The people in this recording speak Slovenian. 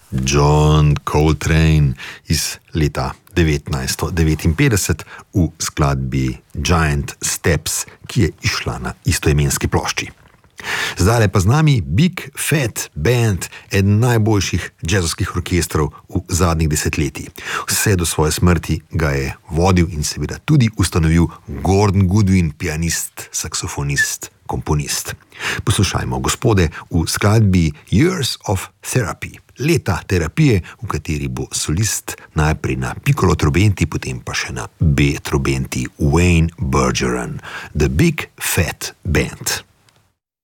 John Coltrane iz leta 1959 v skladbi Giant Steps, ki je išla na istoimenski plošči. Zdaj pa z nami Big Fat Band, eden najboljših jazzovskih orkestrov v zadnjih desetletjih. Vse do svoje smrti ga je vodil in seveda tudi ustanovil Gordon Goodwin, pianist, saksofonist, komponist. Poslušajmo gospode v skladbi Years of Therapy, leta terapije, v kateri bo solist najprej na piccolo trobenti, potem pa še na B trobenti Wayne Bergeron, The Big Fat Band.